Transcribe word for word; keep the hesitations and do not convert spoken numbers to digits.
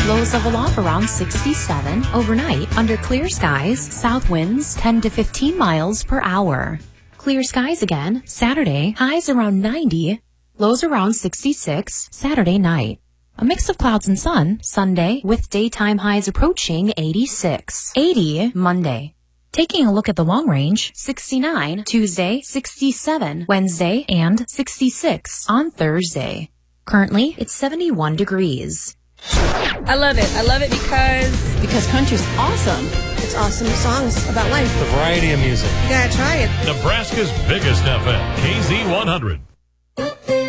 Lows level off around sixty-seven. Overnight, under clear skies, south winds ten to fifteen miles per hour. Clear skies again, Saturday, highs around ninety, lows around sixty-six, Saturday night. A mix of clouds and sun, Sunday, with daytime highs approaching eighty-six. eighty, Monday. Taking a look at the long range, sixty-nine, Tuesday, sixty-seven, Wednesday, and sixty-six on Thursday. Currently, it's seventy-one degrees. I love it. I love it because... Because country's awesome. It's awesome songs about life. The variety of music. You gotta try it. Nebraska's biggest F M, K Z one hundred.